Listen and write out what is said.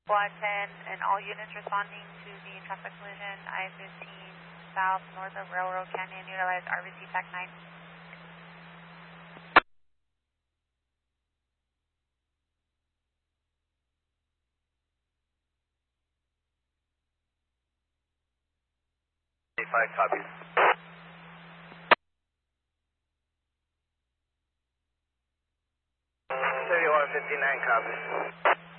Squad 10 and all units responding to the traffic collision I-15 south north of Railroad Canyon, utilize RVC TAC 9. Five copies. 3159 copies.